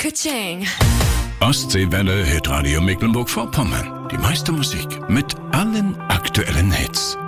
Ka-ching. Ostseewelle Hitradio Mecklenburg-Vorpommern. Die meiste Musik mit allen aktuellen Hits.